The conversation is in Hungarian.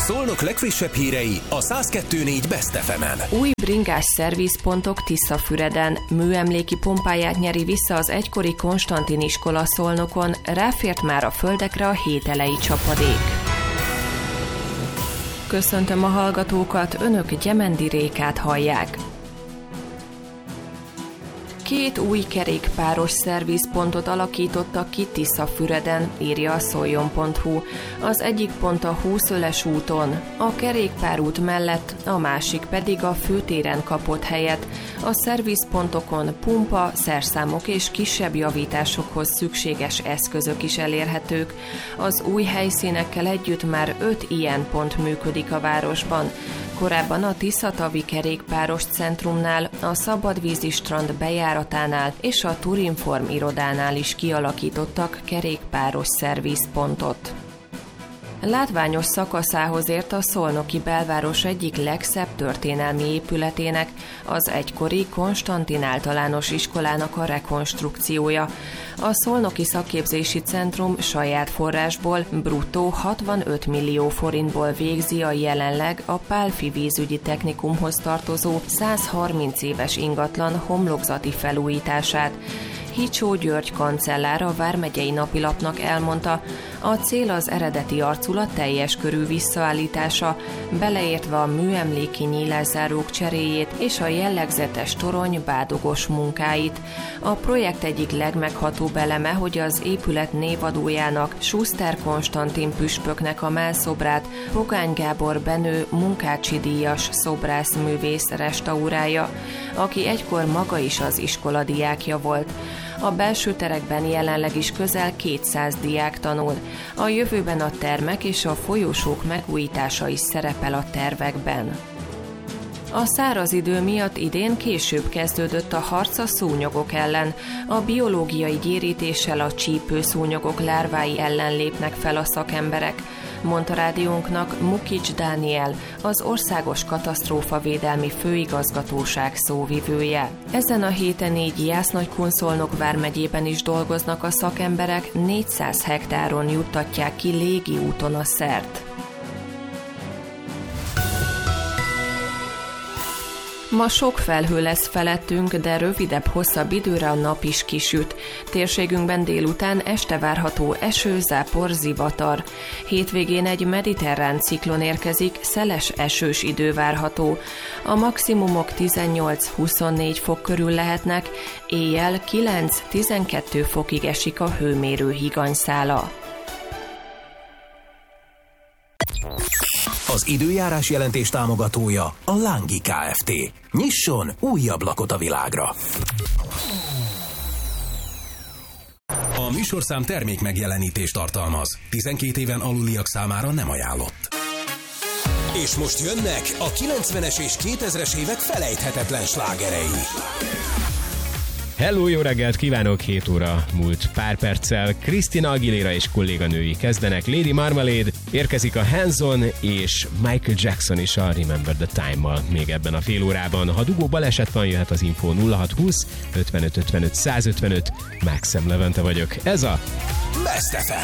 Szolnok legfrissebb hírei a 102.4 Best FM-en. Új bringás szervizpontok Tiszafüreden. Műemléki pompáját nyeri vissza az egykori Konstantin iskola Szolnokon, ráfért már a földekre a hételei csapadék. Köszöntöm a hallgatókat, önök Gyemendi Rékát hallják. 2 új kerékpáros szervizpontot alakítottak ki Tiszafüreden, írja a szoljon.hu. Az egyik pont a Húszöles úton, a kerékpárút mellett, a másik pedig a főtéren kapott helyet. A szervizpontokon pumpa, szerszámok és kisebb javításokhoz szükséges eszközök is elérhetők. Az új helyszínekkel együtt már 5 ilyen pont működik a városban. Korábban a Tiszatavi kerékpáros centrumnál, a Szabadvízi strand bejáratánál és a Turinform irodánál is kialakítottak kerékpáros szervizpontot. Látványos szakaszához ért a szolnoki belváros egyik legszebb történelmi épületének, az egykori Konstantin általános iskolának a rekonstrukciója. A Szolnoki Szakképzési Centrum saját forrásból, bruttó 65 millió forintból végzi a jelenleg a Pálffy vízügyi technikumhoz tartozó 130 éves ingatlan homlokzati felújítását. Hicsó György kancellár a Vármegyei Napilapnak elmondta, a cél az eredeti arculat teljes körű visszaállítása, beleértve a műemléki nyílászárók cseréjét és a jellegzetes torony bádogos munkáit. A projekt egyik legmeghatóbb eleme, hogy az épület névadójának, Schuster Konstantin püspöknek a mellszobrát Pogány Gábor Benő munkácsi-díjas szobrászművész restaurálja, aki egykor maga is az iskola diákja volt. A belső terekben jelenleg is közel 200 diák tanul. A jövőben a termek és a folyosók megújítása is szerepel a tervekben. A száraz idő miatt idén később kezdődött a harc a szúnyogok ellen. A biológiai gyérítéssel a csípőszúnyogok lárvái ellen lépnek fel a szakemberek, mondta rádiónknak Mukics Dániel, az Országos Katasztrófavédelmi Főigazgatóság szóvivője. Ezen a héten így Jász-Nagykun-Szolnok vármegyében is dolgoznak a szakemberek, 400 hektáron juttatják ki légi úton a szert. Ma sok felhő lesz felettünk, de rövidebb-hosszabb időre a nap is kisüt. Térségünkben délután este várható eső, zápor, zivatar. Hétvégén egy mediterrán ciklon érkezik, szeles esős idő várható. A maximumok 18-24 fok körül lehetnek, éjjel 9-12 fokig esik a hőmérő higanyszála. Az időjárás jelentés támogatója a Lángi Kft. Nyisson új ablakot a világra! A műsorszám termék megjelenítést tartalmaz. 12 éven aluliak számára nem ajánlott. És most jönnek a 90-es és 2000-es évek felejthetetlen slágerei. Hello, jó reggelt kívánok! 7 óra múlt pár perccel. Christina Aguilera és kolléganői kezdenek. Lady Marmalade, érkezik a Hands On, és Michael Jackson is a Remember the Time-mal még ebben a fél órában. Ha dugó baleset van, jöhet az info 0620 55 55 155. Mákszem Levente vagyok. Ez a Best FM.